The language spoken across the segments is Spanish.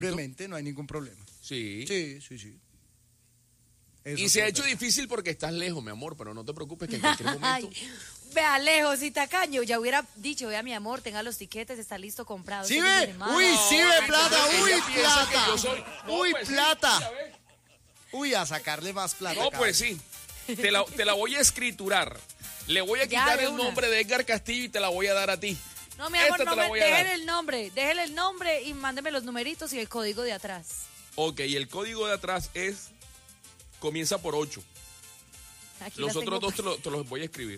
Libremente, no hay ningún problema. Sí. Sí. Eso Y sí se ha es hecho verdad. difícil porque estás lejos, mi amor, pero no te preocupes que en cualquier momento... Ay, vea, lejos y tacaño. Ya hubiera dicho, vea, mi amor, tenga los tiquetes, está listo, comprado. ¿Sí Ese fin de ve? semana. Uy, sí ve entonces plata, ella uy, piensa que plata. yo soy- No, Uy, pues sí, plata. ya ves. Uy, a sacarle más plata. No, cabrón. pues sí. Te la voy a escriturar. Le voy a Ya, quitar de el una. nombre de Edgar Castillo y te la voy a dar a ti. No, mi amor, Esta no te la me voy a dar. déjele el nombre y mándeme los numeritos y el código de atrás. Ok, y el código de atrás comienza por 8. Aquí Los las otros tengo. dos te los voy a escribir.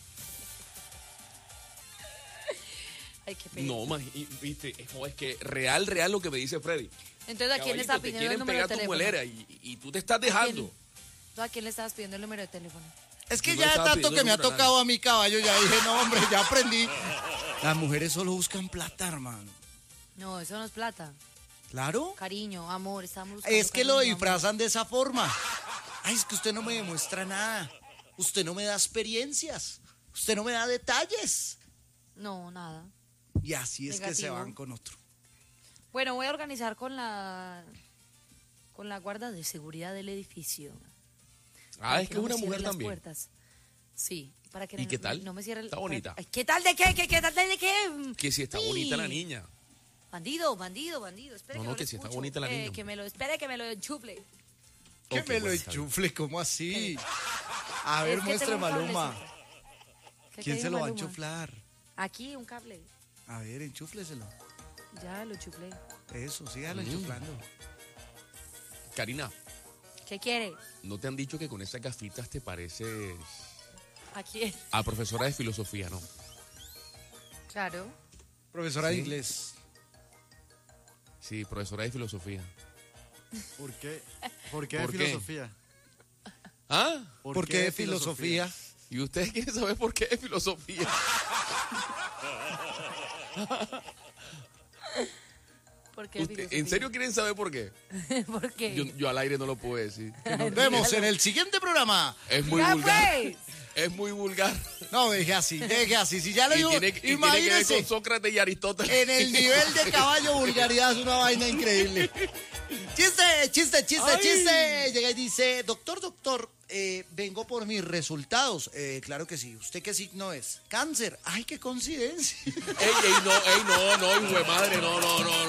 Ay, qué pena. No, viste, es que real lo que me dice Freddy. Entonces, ¿a quién le Caballito, está te pidiendo el quieren número de pegar tu teléfono? muelera y tú te estás dejando. ¿Tú a quién le estabas pidiendo el número de teléfono? Es que Yo no ya de estaba tanto pidiendo que me ha número a tocado a mi caballo, ya dije, no, hombre, ya aprendí. Las mujeres solo buscan plata, hermano. No, eso no es plata. ¿Claro? Cariño, amor, estamos buscando Es que lo cariño, disfrazan de esa forma. Ay, es que usted no me demuestra nada. Usted no me da experiencias. Usted no me da detalles. amor. No, nada. Y así es que se Negativo. van con otro. Bueno, voy a organizar con la guarda de seguridad del edificio. Ah, para es que es no me una cierre mujer las también. puertas. Sí, para que ¿Y qué tal? no me cierre el... Está bonita. Ay, ¿qué tal de qué? ¿Qué tal de qué? Que si está Sí. bonita la niña. Bandido. Espere No, que no, lo que si está escucho. bonita la niña. Que me lo espere, que me lo enchufle. Que Ok, me lo bueno, está bien. enchufle, ¿cómo así? A ver, Es que muestre, tengo un Maluma. cablecito. ¿Qué ¿Quién dijo se lo va a Maluma? enchuflar? Aquí, un cable. A ver, enchúfleselo. Ya lo chuflé. Eso, sígalo enchuflando. Karina, ¿Qué quiere? ¿no te han dicho que con esas gafitas te pareces Aquí. a profesora de filosofía, no? Claro. Profesora de Sí. inglés. Sí, profesora de filosofía. ¿Por qué? ¿Por qué ¿Por de qué? filosofía? ¿Ah? ¿Por qué de filosofía? ¿Y ustedes quieren saber por qué de filosofía? ¿Por qué ¿En serio quieren saber por qué? ¿Por qué? Yo al aire no lo puedo decir. Nos vemos en el siguiente programa. Es muy ¡Ya, vulgar. pues! Es muy vulgar. No, deje así. Si ya lo Y digo, tiene que ver imagínese. con Sócrates y Aristóteles. En el nivel de caballo, vulgaridad es una vaina increíble. Chiste. Llega y dice, doctor, vengo por mis resultados. Claro que sí. ¿Usted qué signo es? Cáncer. Ay, qué coincidencia. Ey, no, hijo de madre, no.